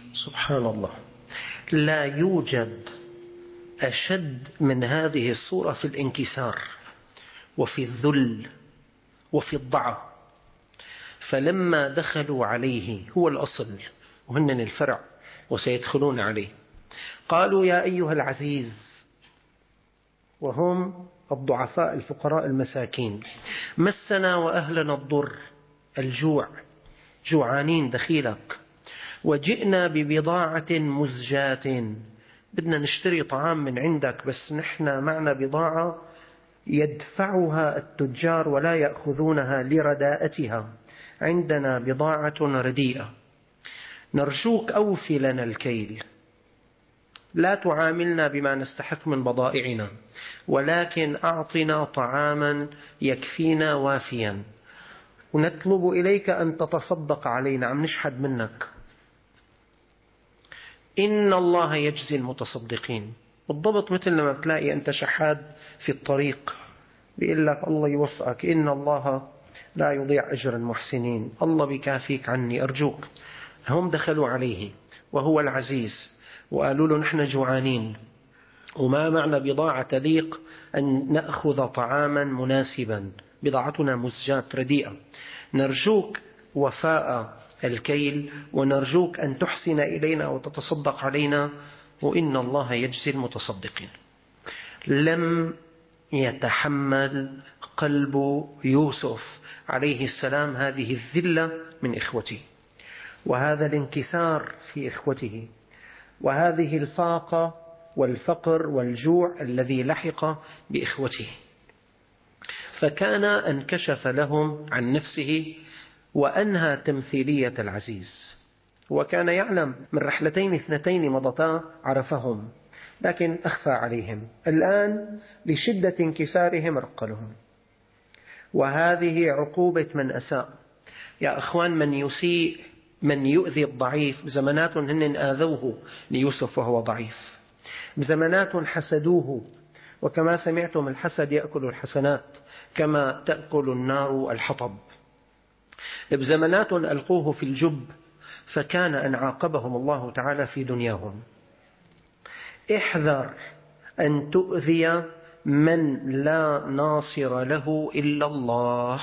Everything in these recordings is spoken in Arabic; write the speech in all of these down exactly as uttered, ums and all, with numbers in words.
سبحان الله، لا يوجد أشد من هذه الصورة في الانكسار وفي الذل وفي الضعف. فلما دخلوا عليه، هو الأصل وهن الفرع وسيدخلون عليه، قالوا يا أيها العزيز، وهم الضعفاء الفقراء المساكين، مسنا وأهلنا الضر، الجوع، جوعانين دخيلك، وجئنا ببضاعة مزجاة، بدنا نشتري طعام من عندك بس نحن معنا بضاعة يدفعها التجار ولا يأخذونها لرداءتها، عندنا بضاعة رديئة، نرجوك أوفي لنا الكيل، لا تعاملنا بما نستحق من بضائعنا، ولكن أعطنا طعاما يكفينا وافيا، ونطلب إليك أن تتصدق علينا، عم نشحد منك. إن الله يجزي المتصدقين. بالضبط مثل لما بتلاقي أنت شحاد في الطريق بيقول لك الله يوفقك، إن الله لا يضيع أجر المحسنين، الله بكافيك عني أرجوك. هم دخلوا عليه وهو العزيز وقالوا له نحن جوعانين وما معنا بضاعة تليق أن نأخذ طعاما مناسبا، بضاعتنا مزجات رديئة، نرجوك وفاء الكيل ونرجوك أن تحسن إلينا وتتصدق علينا، وإن الله يجزي المتصدقين. لم يتحمل قلب يوسف عليه السلام هذه الذلة من إخوته، وهذا الانكسار في إخوته، وهذه الفاقة والفقر والجوع الذي لحق بإخوته، فكان انكشف لهم عن نفسه وأنهى تمثيلية العزيز. وكان يعلم من رحلتين اثنتين مضتا عرفهم، لكن أخفى عليهم. الآن لشدة انكسارهم رقلهم، وهذه عقوبة من أساء. يا أخوان، من يسيء، من يؤذي الضعيف، بزمانات هن آذوه ليوسف وهو ضعيف، بزمانات حسدوه، وكما سمعتم الحسد يأكل الحسنات كما تأكل النار الحطب. بزمانات ألقوه في الجب فكان أن عاقبهم الله تعالى في دنياهم. احذر أن تؤذي من لا ناصر له إلا الله.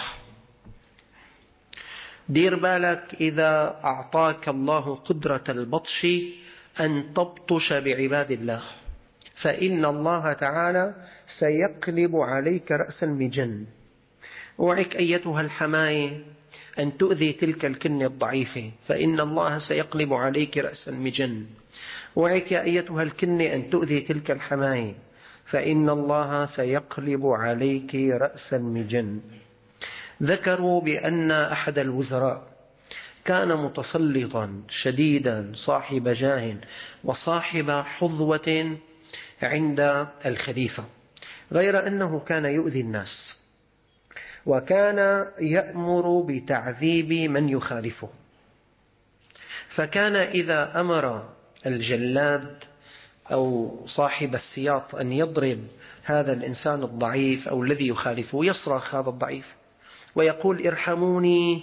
دير بالك إذا أعطاك الله قدرة البطش أن تبطش بعباد الله، فإن الله تعالى سيقلب عليك رأس المجن. وعك أيتها الحماية أن تؤذي تلك الكنة الضعيفة، فإن الله سيقلب عليك رأس المجن. وعك أيتها الكنة أن تؤذي تلك الحماية، فإن الله سيقلب عليك رأس المجن. ذكروا بأن أحد الوزراء كان متسلطا شديدا صاحب جاه وصاحب حظوة عند الخليفة، غير أنه كان يؤذي الناس، وكان يأمر بتعذيب من يخالفه. فكان إذا أمر الجلاد أو صاحب السياط أن يضرب هذا الإنسان الضعيف أو الذي يخالفه، يصرخ هذا الضعيف ويقول ارحموني.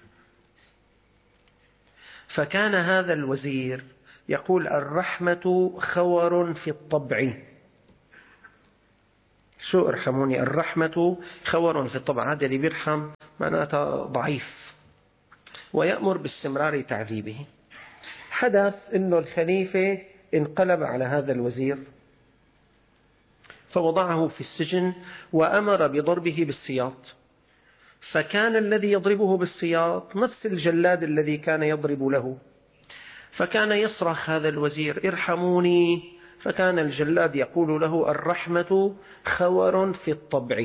فكان هذا الوزير يقول الرحمة خور في الطبع. شو ارحموني؟ الرحمة خور في الطبع، هذا اللي بيرحم معناته ضعيف، ويأمر باستمرار تعذيبه. حدث أنه الخليفة انقلب على هذا الوزير فوضعه في السجن وأمر بضربه بالسياط. فكان الذي يضربه بالسياط نفس الجلاد الذي كان يضرب له، فكان يصرخ هذا الوزير ارحموني، فكان الجلاد يقول له الرحمة خور في الطبع.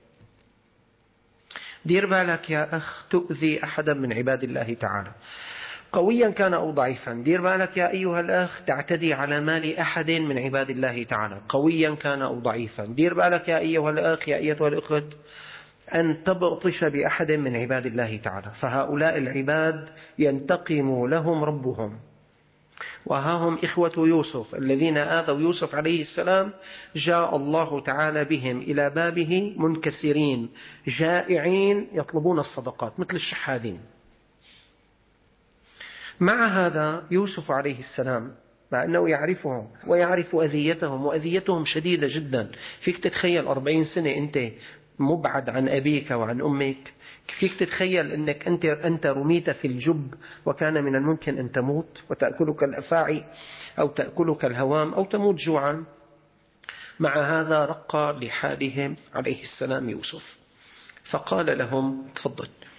دير بالك يا أخ تؤذي أحدا من عباد الله تعالى، قويا كان أو ضعيفا. دير بالك يا أيها الأخ تعتدي على مال أحد من عباد الله تعالى، قويا كان أو ضعيفا. دير بالك يا أيها الأخ يا أيتها الأخت أن تبطش بأحد من عباد الله تعالى، فهؤلاء العباد ينتقم لهم ربهم. وها هم إخوة يوسف الذين آذوا يوسف عليه السلام، جاء الله تعالى بهم إلى بابه منكسرين جائعين يطلبون الصدقات مثل الشحادين. مع هذا يوسف عليه السلام مع أنه يعرفهم ويعرف أذيتهم وأذيتهم شديدة جدا. فيك تتخيل أربعين سنة أنت مبعد عن أبيك وعن أمك؟ فيك تتخيل أنك أنت, أنت رميت في الجب وكان من الممكن أن تموت وتأكلك الأفاعي أو تأكلك الهوام أو تموت جوعا؟ مع هذا رقى لحالهم عليه السلام يوسف، فقال لهم تفضل.